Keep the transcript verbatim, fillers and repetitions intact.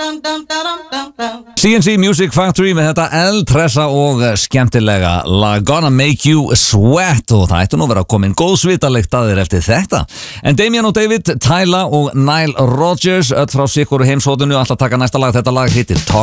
C N C Music Factory með þetta eldhressa og skemmtilega lag Gonna Make You Sweat og það ætti nú vera að koma inn góð svitalegt að þér eftir þetta. En Damien og David, Tyla og Nile Rodgers öll frá sikkur heimshotinu ætla að taka næsta lag. Þetta lag heitir Talk